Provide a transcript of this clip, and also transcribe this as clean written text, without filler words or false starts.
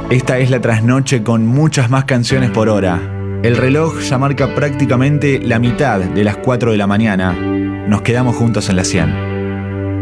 Esta es la trasnoche con muchas más canciones por hora. El reloj ya marca prácticamente la mitad de las 4 de la mañana. Nos quedamos juntos en la 100.